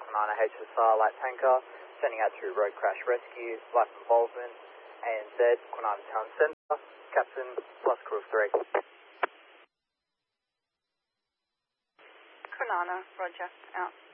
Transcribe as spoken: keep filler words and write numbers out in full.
Kwinana H S R light tanker, sending out to road crash rescue, life involvement, A N Z, Kwinana Town Centre, Captain plus crew of three. Kwinana, roger, out.